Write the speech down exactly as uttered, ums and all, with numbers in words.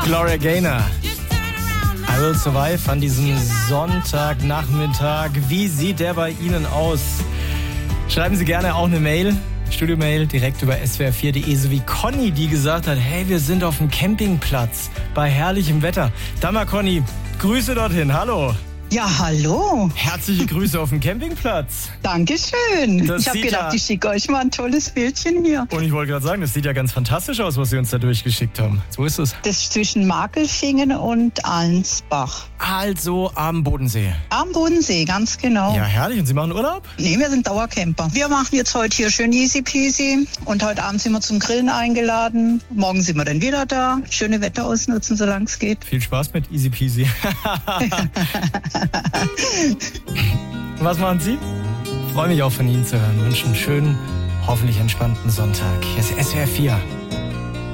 Gloria Gaynor. I Will Survive an diesem Sonntagnachmittag. Wie sieht der bei Ihnen aus? Schreiben Sie gerne auch eine Mail, Studiomail, direkt über s w r vier punkt d e, so wie Conny, die gesagt hat, hey, wir sind auf dem Campingplatz bei herrlichem Wetter. Da mal, Conny, Grüße dorthin, hallo. Ja, hallo. Herzliche Grüße auf dem Campingplatz. Dankeschön. Das ich habe gedacht, ja, ich schicke euch mal ein tolles Bildchen hier. Und ich wollte gerade sagen, das sieht ja ganz fantastisch aus, was Sie uns da durchgeschickt haben. So ist es. Das ist zwischen Markelfingen und Allensbach. Also am Bodensee. Am Bodensee, ganz genau. Ja, herrlich. Und Sie machen Urlaub? Nee, wir sind Dauercamper. Wir machen jetzt heute hier schön easy peasy. Und heute Abend sind wir zum Grillen eingeladen. Morgen sind wir dann wieder da. Schöne Wetter ausnutzen, solange es geht. Viel Spaß mit easy peasy. Was machen Sie? Ich freue mich auch von Ihnen zu hören. Wünsche einen schönen, hoffentlich entspannten Sonntag. Hier ist S W R vier.